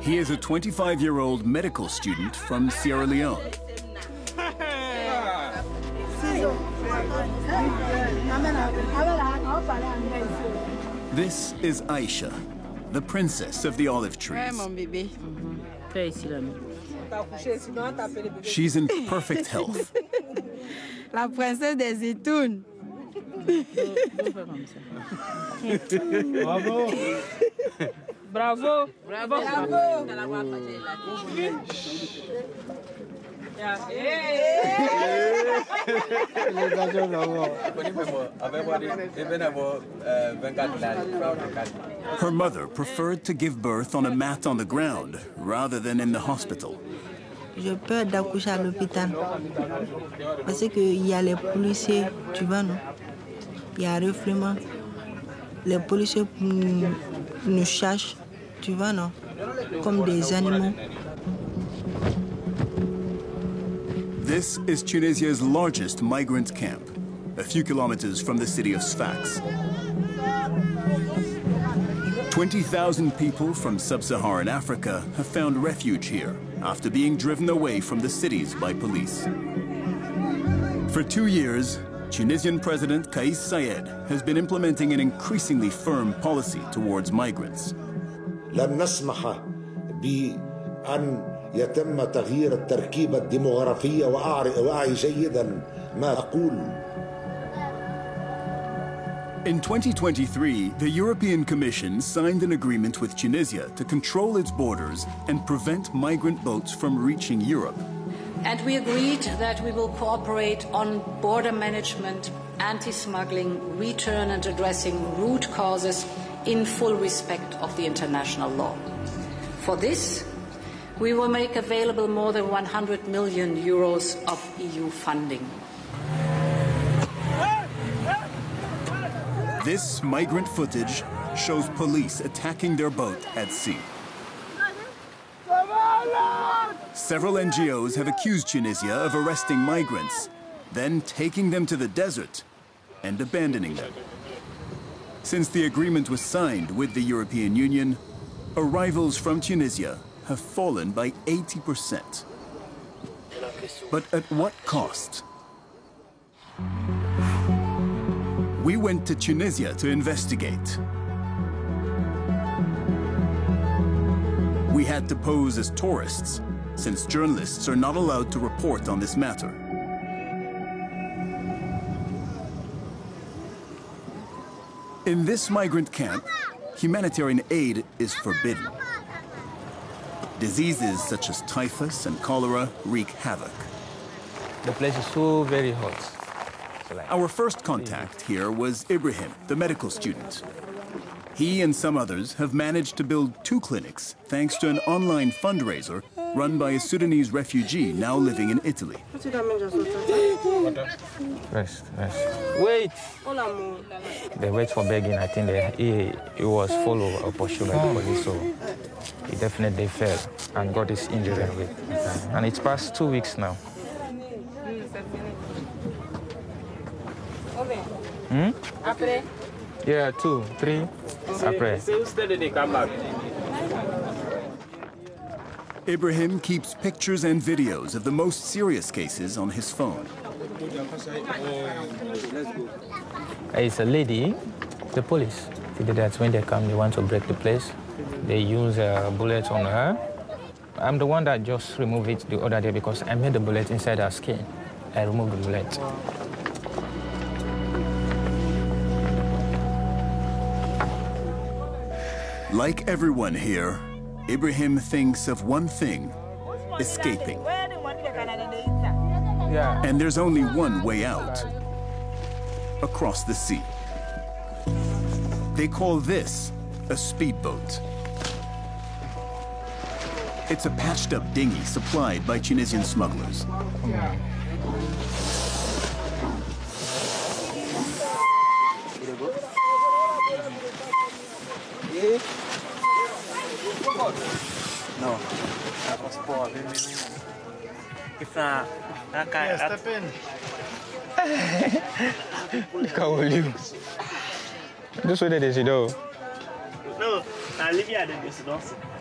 He is a 25-year-old medical student from Sierra Leone. This is Aisha, the princess of the olive trees. She's in perfect health. La princesse des zétounes. Bravo. Bravo. Bravo. Bravo. Her mother preferred to give birth on a mat on the ground rather than in the hospital. J'ai peur d'accoucher à l'hôpital parce qu'il y a les policiers, tu vois, non? Il y a un refoulement. Les policiers nous cherchent, tu vois, non? Comme des animaux. This is Tunisia's largest migrant camp, a few kilometers from the city of Sfax. 20,000 people from sub-Saharan Africa have found refuge here after being driven away from the cities by police. For 2 years, Tunisian President Kais Saied has been implementing an increasingly firm policy towards migrants. لن نسمح بأن يتم تغيير التركيبة الديموغرافية وأعي جيدا ما أقول. In 2023, the European Commission signed an agreement with Tunisia to control its borders and prevent migrant boats from reaching Europe. And we agreed that we will cooperate on border management, anti-smuggling, return and addressing root causes in full respect of the international law. For this, we will make available more than 100 million euros of EU funding. This migrant footage shows police attacking their boat at sea. Several NGOs have accused Tunisia of arresting migrants, then taking them to the desert and abandoning them. Since the agreement was signed with the European Union, arrivals from Tunisia have fallen by 80%. But at what cost? We went to Tunisia to investigate. We had to pose as tourists, since journalists are not allowed to report on this matter. In this migrant camp, humanitarian aid is forbidden. Diseases such as typhus and cholera wreak havoc. The place is so very hot. Our first contact here was Ibrahim, the medical student. He and some others have managed to build 2 clinics thanks to an online fundraiser run by a Sudanese refugee now living in Italy. Rest. Wait! They wait for begging. I think he was followed or pursued by the police, so he definitely fell and got his injury. And it's past 2 weeks now. Après? Yeah, 2, 3. Après. Ibrahim keeps pictures and videos of the most serious cases on his phone. It's a lady, the police. That's when they come, they want to break the place. They use a bullet on her. I'm the one that just removed it the other day because I made the bullet inside her skin. I removed the bullet. Like everyone here, Ibrahim thinks of one thing: escaping. Yeah. And there's only one way out: across the sea. They call this a speedboat. It's a patched-up dinghy supplied by Tunisian smugglers. No. Step in. How old are you? Just what it is, you know. No, I live here at the residence.